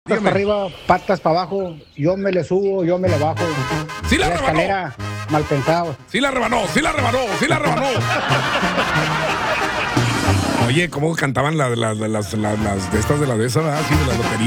Patas para arriba, patas para abajo, yo me le subo, yo me le bajo. Sí la rebanó. Escalera, mal pensado. Sí la rebanó. Oye, ¿cómo cantaban las de estas de la de esa, ¿verdad? Sí, de la lotería?